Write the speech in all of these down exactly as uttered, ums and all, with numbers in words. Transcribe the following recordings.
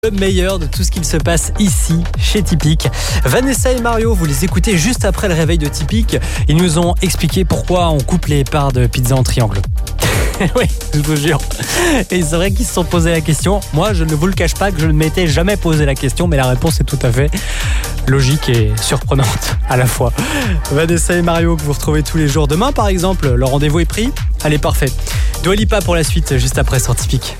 Le meilleur de tout ce qu'il se passe ici, chez Tipeee. Vanessa et Mario, vous les écoutez juste après le réveil de Tipeee. Ils nous ont expliqué pourquoi on coupe les parts de pizza en triangle. Oui, je vous jure. Et c'est vrai qu'ils se sont posé la question. Moi, je ne vous le cache pas que je ne m'étais jamais posé la question, mais la réponse est tout à fait logique et surprenante à la fois. Vanessa et Mario, que vous retrouvez tous les jours. Demain, par exemple, leur rendez-vous est pris. Allez, parfait. Dua Lipa pour la suite, juste après sur Tipeee.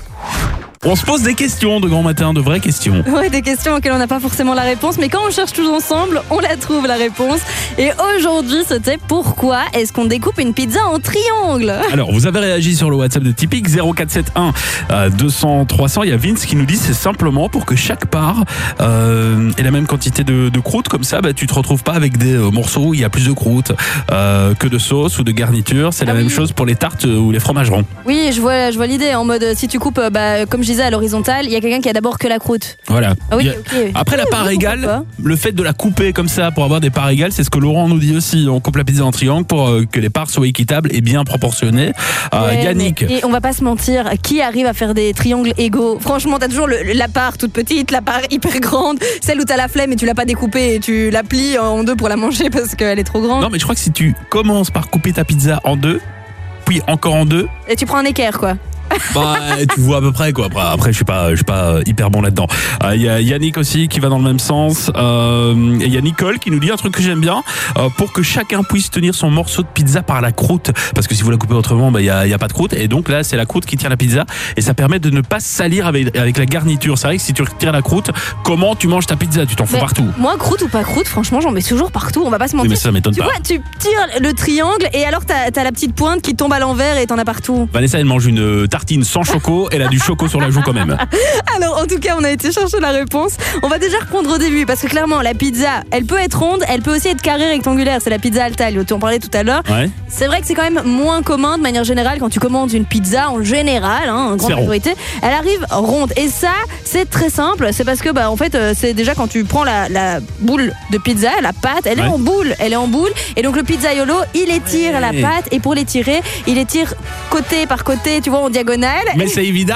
On se pose des questions de grand matin, de vraies questions. Ouais, des questions auxquelles on n'a pas forcément la réponse, mais quand on cherche tous ensemble, on la trouve la réponse. Et aujourd'hui, c'était pourquoi est-ce qu'on découpe une pizza en triangle ? Alors, vous avez réagi sur le WhatsApp de Tipeee zéro quatre sept un deux cents trois cents. Il y a Vince qui nous dit c'est simplement pour que chaque part euh, ait la même quantité de, de croûte. Comme ça, bah, tu te retrouves pas avec des euh, morceaux où il y a plus de croûte euh, que de sauce ou de garniture. C'est ah la oui. même chose pour les tartes ou les fromages ronds. Oui, je vois, je vois l'idée. En mode, si tu coupes, bah, comme je disais, à l'horizontale, il y a quelqu'un qui a d'abord que la croûte. Voilà. Ah oui, a... okay. Après la part égale, le fait de la couper comme ça pour avoir des parts égales, c'est ce que Laurent nous dit aussi. On coupe la pizza en triangle pour euh, que les parts soient équitables et bien proportionnées. Euh, ouais, Yannick. Mais, et on va pas se mentir, qui arrive à faire des triangles égaux ? Franchement, t'as toujours le, la part toute petite, la part hyper grande, celle où t'as la flemme et tu l'as pas découpée et tu la plies en deux pour la manger parce qu'elle est trop grande. Non, mais je crois que si tu commences par couper ta pizza en deux, puis encore en deux, et tu prends un équerre, quoi. Bah, tu vois à peu près quoi. Après, après je suis pas, je suis pas hyper bon là-dedans. Il euh, y a Yannick aussi qui va dans le même sens. Il euh, y a Nicole qui nous dit un truc que j'aime bien euh, pour que chacun puisse tenir son morceau de pizza par la croûte. Parce que si vous la coupez autrement, bah il y a, y a pas de croûte. Et donc là, c'est la croûte qui tient la pizza et ça permet de ne pas salir avec avec la garniture. C'est vrai que si tu retires la croûte, comment tu manges ta pizza ? Tu t'en fous mais partout. Moi, croûte ou pas croûte, franchement, j'en mets toujours partout. On va pas se mentir. Oui, mais ça m'étonne tu pas. vois, tu tires le triangle et alors t'as, t'as la petite pointe qui tombe à l'envers et t'en as partout. Vanessa, elle mange une tartine sans choco. Elle a du choco sur la joue quand même. Alors en tout cas on a été chercher la réponse. On va déjà reprendre au début parce que clairement la pizza elle peut être ronde, elle peut aussi être carrée rectangulaire. C'est la pizza Altaglio, tu en parlais tout à l'heure. Ouais. C'est vrai que c'est quand même moins commun de manière générale quand tu commandes une pizza en général, hein, en grande majorité, elle arrive ronde. Et ça c'est très simple, c'est parce que bah en fait c'est déjà quand tu prends la, la boule de pizza, la pâte, elle ouais. est en boule, elle est en boule et donc le pizzaiolo il étire ouais. la pâte et pour l'étirer il étire côté par côté, tu vois, en diagonale. Mais c'est évident.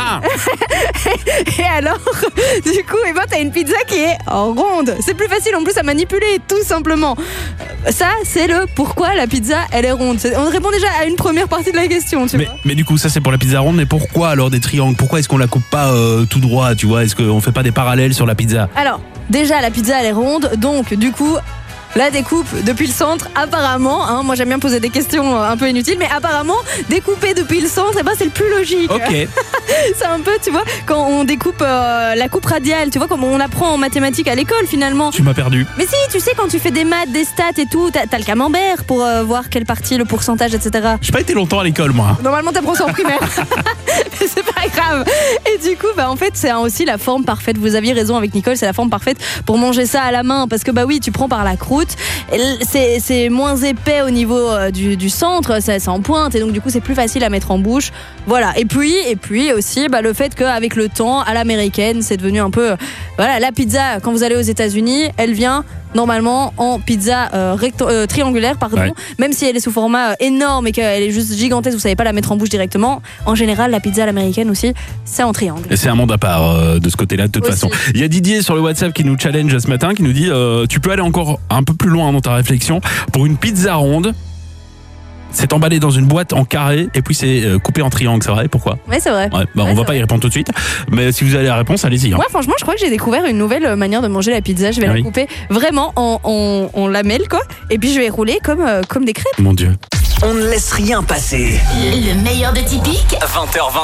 Et alors, du coup, eh ben, t'as une pizza qui est ronde. C'est plus facile en plus à manipuler, tout simplement. Ça, c'est le pourquoi la pizza, elle est ronde. On répond déjà à une première partie de la question, tu mais, vois. Mais du coup, ça c'est pour la pizza ronde. Mais pourquoi alors des triangles ? Pourquoi est-ce qu'on la coupe pas euh, tout droit ? Tu vois, est-ce qu'on fait pas des parallèles sur la pizza ? Alors, déjà, la pizza, elle est ronde. Donc, du coup... La découpe depuis le centre, apparemment, hein, moi j'aime bien poser des questions un peu inutiles, mais apparemment, découper depuis le centre, eh ben, c'est le plus logique. Ok. C'est un peu, tu vois, quand on découpe euh, la coupe radiale, tu vois, comme on apprend en mathématiques à l'école finalement. Tu m'as perdu. Mais si, tu sais, quand tu fais des maths, des stats et tout, t'as, t'as le camembert pour euh, voir quelle partie, le pourcentage, et cetera. J'ai pas été longtemps à l'école, moi. Normalement, t'apprends ça en primaire. Mais c'est pas grave. Et du coup, bah, en fait, c'est aussi la forme parfaite. Vous aviez raison avec Nicole, c'est la forme parfaite pour manger ça à la main. Parce que, bah oui, tu prends par la croûte. C'est, c'est moins épais au niveau euh, du, du centre, ça, ça en pointe et donc du coup c'est plus facile à mettre en bouche. Voilà. Et puis, et puis aussi bah, le fait qu'avec le temps, à l'américaine, c'est devenu un peu... Voilà, la pizza, quand vous allez aux États-Unis, elle vient normalement en pizza euh, recto- euh, triangulaire, pardon. Ouais. Même si elle est sous format euh, énorme et qu'elle est juste gigantesque, vous savez pas la mettre en bouche directement. En général, la pizza à l'américaine aussi, c'est en triangle. Et c'est un monde à part euh, de ce côté-là, de toute aussi. façon. Il y a Didier sur le WhatsApp qui nous challenge ce matin, qui nous dit euh, tu peux aller encore un peu plus loin dans ta réflexion. Pour une pizza ronde, c'est emballé dans une boîte en carré et puis c'est euh, coupé en triangle, c'est vrai ? Pourquoi ? Oui, c'est vrai. Ouais, bah, ouais, on va pas vrai. y répondre tout de suite, mais si vous avez la réponse, allez-y. Hein. Moi, franchement, je crois que j'ai découvert une nouvelle manière de manger la pizza. Je vais ah, la oui. couper vraiment en, en, en lamelles, quoi, et puis je vais rouler comme, euh, comme des crêpes. Mon Dieu. On ne laisse rien passer. Le meilleur de Tipeee. vingt heures vingt.